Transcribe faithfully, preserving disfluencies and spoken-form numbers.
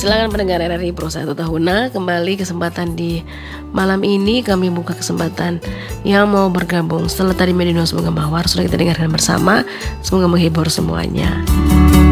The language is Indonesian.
Silakan pendengar R R I Pro satu Tahuna, kembali kesempatan di malam ini kami buka kesempatan yang mau bergabung. Setelah tadi Medino semoga Mawar sudah kita dengarkan bersama, semoga menghibur semuanya.